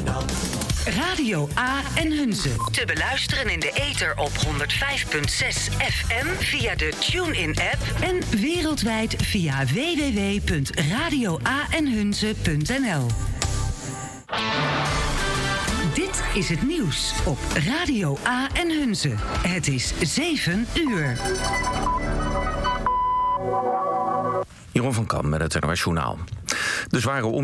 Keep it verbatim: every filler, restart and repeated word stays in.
Radio A en Hunze. Te beluisteren in de ether op honderd vijf komma zes F M via de TuneIn-app en wereldwijd via w w w punt radio a en hunze punt n l. Dit is het nieuws op Radio A en Hunze. Het is zeven uur. Jeroen van Kam met het N O S Journaal. De zware